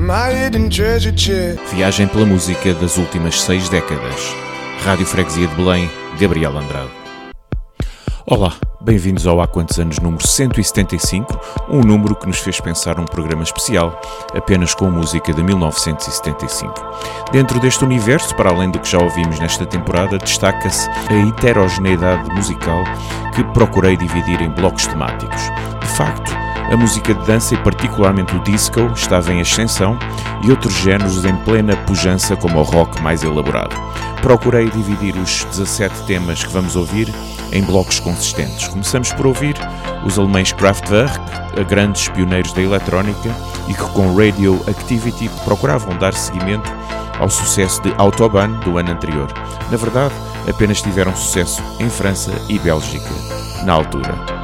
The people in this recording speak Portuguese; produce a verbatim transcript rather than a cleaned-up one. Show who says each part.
Speaker 1: my hidden treasure chest.
Speaker 2: Viagem pela música das últimas seis décadas. Rádio Freguesia de Belém, Gabriel Andrade. Olá, bem-vindos ao Há Quantos Anos número cento e setenta e cinco, um número que nos fez pensar um programa especial, apenas com música de mil novecentos e setenta e cinco. Dentro deste universo, para além do que já ouvimos nesta temporada, destaca-se a heterogeneidade musical que procurei dividir em blocos temáticos. De facto, a música de dança e particularmente o disco estava em ascensão e outros géneros em plena pujança como o rock mais elaborado. Procurei dividir os dezassete temas que vamos ouvir em blocos consistentes. Começamos por ouvir os alemães Kraftwerk, grandes pioneiros da eletrónica e que com Radioactivity procuravam dar seguimento ao sucesso de Autobahn do ano anterior. Na verdade, apenas tiveram sucesso em França e Bélgica, na altura.